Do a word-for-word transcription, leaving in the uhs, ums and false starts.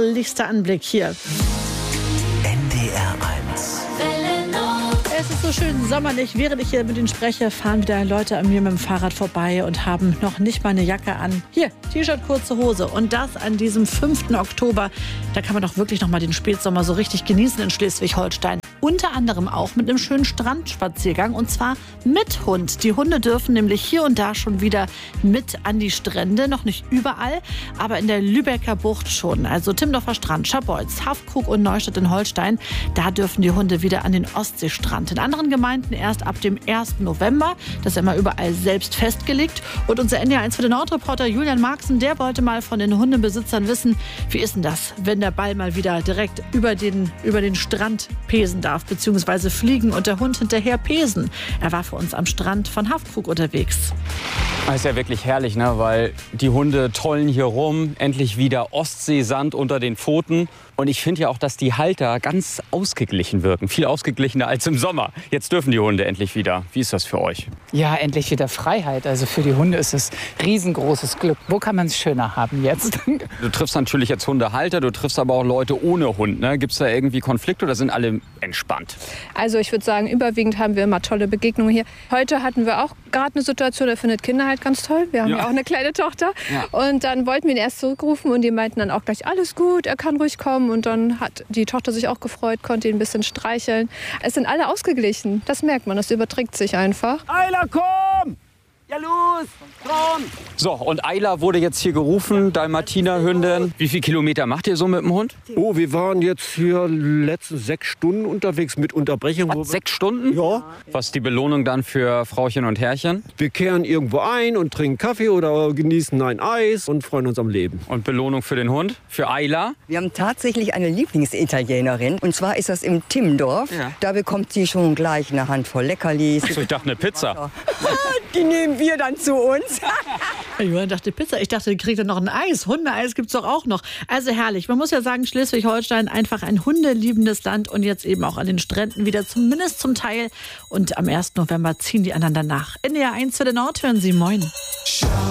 herrlichster Anblick hier. N D R eins. Es ist so schön sommerlich. Während ich hier mit Ihnen spreche, fahren wieder Leute an mir mit dem Fahrrad vorbei und haben noch nicht mal eine Jacke an. Hier, T-Shirt, kurze Hose. Und das an diesem fünften Oktober. Da kann man doch wirklich noch mal den Spätsommer so richtig genießen in Schleswig-Holstein. Unter anderem auch mit einem schönen Strandspaziergang und zwar mit Hund. Die Hunde dürfen nämlich hier und da schon wieder mit an die Strände. Noch nicht überall, aber in der Lübecker Bucht schon. Also Timmendorfer Strand, Scharbeutz, Haffkrug und Neustadt in Holstein. Da dürfen die Hunde wieder an den Ostseestrand. In anderen Gemeinden erst ab dem ersten November. Das ist immer überall selbst festgelegt. Und unser N D R eins für den Nordreporter Julian Marxen, der wollte mal von den Hundebesitzern wissen, wie ist denn das, wenn der Ball mal wieder direkt über den, über den Strand pesen darf, beziehungsweise fliegen und der Hund hinterher pesen. Er war für uns am Strand von Haffkrug unterwegs. Das ist ja wirklich herrlich, ne? Weil die Hunde tollen hier rum, endlich wieder Ostseesand unter den Pfoten. Und ich finde ja auch, dass die Halter ganz ausgeglichen wirken, viel ausgeglichener als im Sommer. Jetzt dürfen die Hunde endlich wieder. Wie ist das für euch? Ja, endlich wieder Freiheit. Also für die Hunde ist es riesengroßes Glück. Wo kann man es schöner haben jetzt? Du triffst natürlich jetzt Hundehalter, du triffst aber auch Leute ohne Hund. Ne? Gibt es da irgendwie Konflikte oder sind alle entspannt? Also ich würde sagen, überwiegend haben wir immer tolle Begegnungen hier. Heute hatten wir auch gerade eine Situation, da findet Kinder halt ganz toll. Wir haben ja, ja auch eine kleine Tochter. Ja. Und dann wollten wir ihn erst zurückrufen und die meinten dann auch gleich, alles gut, er kann ruhig kommen. Und dann hat die Tochter sich auch gefreut, konnte ihn ein bisschen streicheln. Es sind alle ausgeglichen. Das merkt man, das überträgt sich einfach. Ayla, komm! Ja, los! Komm! So, und Ayla wurde jetzt hier gerufen, Dalmatiner-Hündin. Wie viele Kilometer macht ihr so mit dem Hund? Oh, wir waren jetzt hier letzte sechs Stunden unterwegs mit Unterbrechung. Was, sechs Stunden? Ja. Was ist die Belohnung dann für Frauchen und Herrchen? Wir kehren irgendwo ein und trinken Kaffee oder genießen ein Eis und freuen uns am Leben. Und Belohnung für den Hund? Für Ayla? Wir haben tatsächlich eine Lieblingsitalienerin. Und zwar ist das im Timmendorf. Ja. Da bekommt sie schon gleich eine Handvoll Leckerlis. Achso, ich dachte eine Pizza. Die nehmen wir dann zu uns. Johann dachte Pizza. Ich dachte, die kriegt dann noch ein Eis. Hundeeis gibt es doch auch noch. Also herrlich. Man muss ja sagen, Schleswig-Holstein einfach ein hundeliebendes Land und jetzt eben auch an den Stränden wieder, zumindest zum Teil. Und am ersten November ziehen die anderen danach. N D R eins für den Nord, hören Sie, moin.